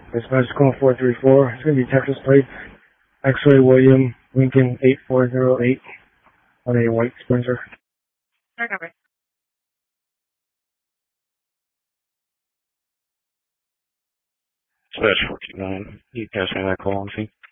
Dispatch call 434. It's going to be Texas plate. X-ray William Lincoln 8408 on a white Sprinter. Recovery. Dispatch 429. You pass me that call on scene.